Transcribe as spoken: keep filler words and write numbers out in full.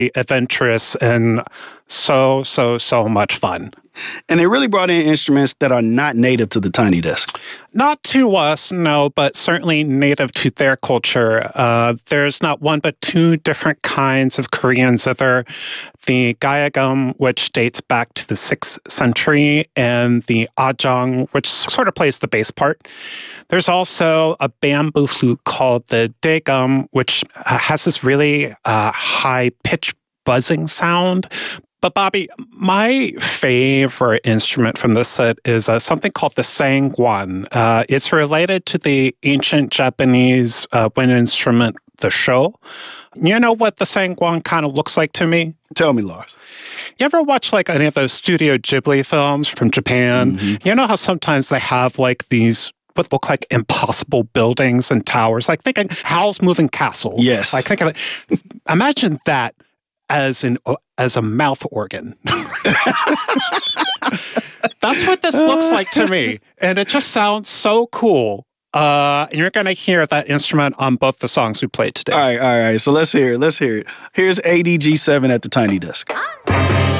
adventurous and so, so, so much fun. And they really brought in instruments that are not native to the Tiny Desk. Not to us, no, but certainly native to their culture. Uh, there's not one but two different kinds of Korean zither. The gayagum, which dates back to the sixth century, and the ajong, which sort of plays the bass part. There's also a bamboo flute called the daegum, which uh, has this really uh, high-pitched buzzing sound. But Bobby, my favorite instrument from this set is uh, something called the sangwan. Uh, it's related to the ancient Japanese uh, wind instrument, the sho. You know what the sangwan kind of looks like to me? Tell me, Lars. You ever watch like any of those Studio Ghibli films from Japan? Mm-hmm. You know how sometimes they have like these what look like impossible buildings and towers? Like thinking Howl's Moving Castle. Yes. Like think of it. Imagine that as an as a mouth organ. That's what this looks like to me. And it just sounds so cool. Uh, and you're going to hear that instrument on both the songs we played today. All right, all right. So let's hear it. Let's hear it. Here's A D G seven at the Tiny Desk.